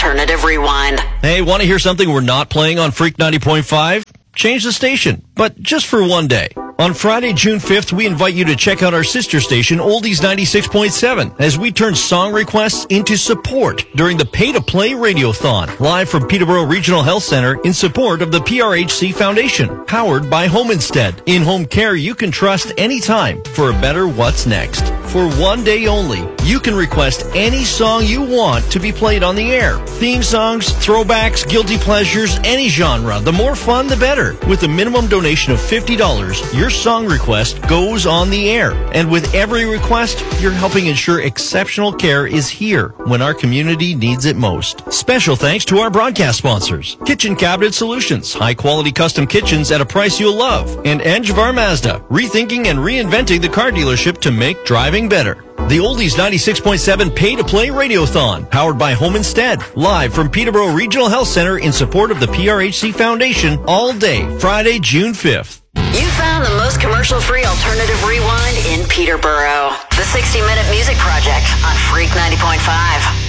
Alternative Rewind. Hey, want to hear something we're not playing on Freak 90.5? Change the station, but just for one day. On Friday, June 5th, we invite you to check out our sister station, Oldies 96.7, as we turn song requests into support during the Pay to Play Radiothon, live from Peterborough Regional Health Center in support of the PRHC Foundation, powered by Home Instead. In-home care you can trust anytime for a better what's next. For one day only, you can request any song you want to be played on the air. Theme songs, throwbacks, guilty pleasures, any genre. The more fun, the better. With a minimum donation of $50, your song request goes on the air. And with every request, you're helping ensure exceptional care is here when our community needs it most. Special thanks to our broadcast sponsors. Kitchen Cabinet Solutions, high-quality custom kitchens at a price you'll love. And Enjavar Mazda, rethinking and reinventing the car dealership to make driving better. The Oldies 96.7 Pay-to-Play Radiothon, powered by Home Instead, live from Peterborough Regional Health Center in support of the PRHC Foundation, all day, Friday, June 5th. You found the most commercial-free alternative rewind in Peterborough. The 60-Minute Music Project on Freak 90.5.